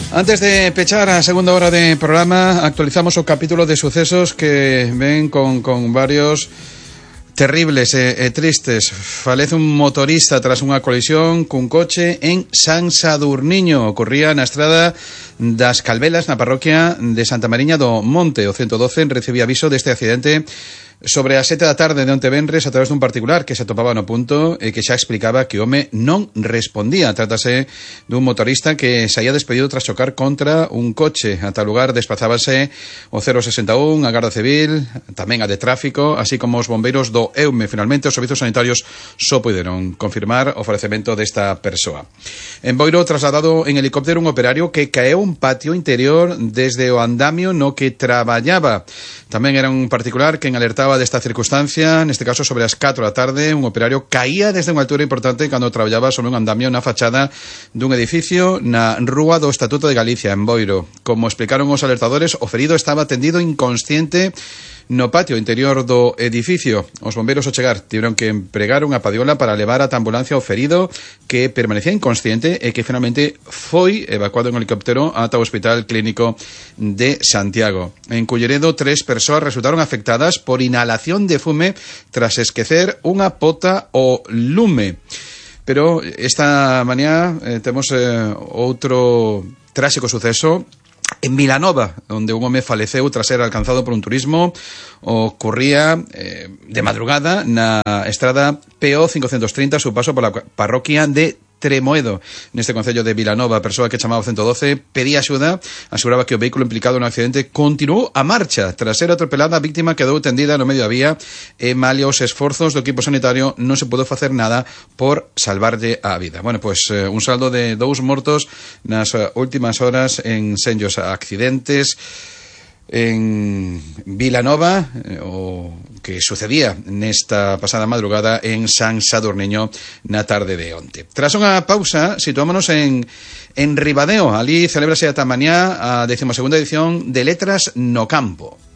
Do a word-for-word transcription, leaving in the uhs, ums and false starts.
Antes de pechar a segunda hora de programa, actualizamos o capítulo de sucesos que ven con, con varios terribles e, e tristes. Falece un motorista tras unha colisión cun coche en San Sadurniño. Ocorría na estrada das Calvelas, na parroquia de Santa Mariña do Monte. O ciento doce recibía aviso deste accidente sobre as sete da tarde de onte venres a través dun particular que se atopaba no punto e que xa explicaba que o home non respondía. Trátase dun motorista que saía despedido tras chocar contra un coche. A tal lugar desplazábase o cero sesenta e un, a Garda Civil, tamén a de Tráfico, así como os bombeiros do EUME. Finalmente, os servizos sanitarios só puderon confirmar o falecemento desta persoa. En Boiro, trasladado en helicóptero un operario que caeu un patio interior desde o andamio no que traballaba. Tamén era un particular que en alertaba desta circunstancia, neste caso sobre as catro da tarde, un operario caía desde unha altura importante cando traballaba sobre un andamio na fachada dun edificio na Rúa do Estatuto de Galicia, en Boiro. Como explicaron os alertadores, o ferido estaba tendido inconsciente no patio interior do edificio. Os bombeiros ao chegar tiveron que empregar unha padiola para levar a ambulancia ao ferido, que permanecía inconsciente e que finalmente foi evacuado en helicóptero ata o Hospital Clínico de Santiago. En Culleredo, tres persoas resultaron afectadas por inhalación de fume tras esquecer unha pota ao lume. Pero esta mañá eh, temos eh, outro tráxico suceso en Vilanova, onde un home faleceu tras ser alcanzado por un turismo. Ocurría eh, de madrugada na estrada P O cincocentos trinta, su paso pola parroquia de Tremoedo, neste concello de Vilanova. A persoa que chamaba o ciento doce pedía axuda, aseguraba que o vehículo implicado no accidente continuou a marcha. Tras ser atropelada, a víctima quedou tendida no medio da vía e, malia os esforzos do equipo sanitario, non se pudo facer nada por salvarlle a vida. Bueno, pois pues, eh, un saldo de dous mortos nas uh, últimas horas en senllos accidentes en Vilanova, eh, o que sucedía nesta pasada madrugada en San Sadurniño na tarde de onte. Tras unha pausa, situámonos en, en Ribadeo. Ali celébrase ata mañá a decimosegunda edición de Letras no Campo.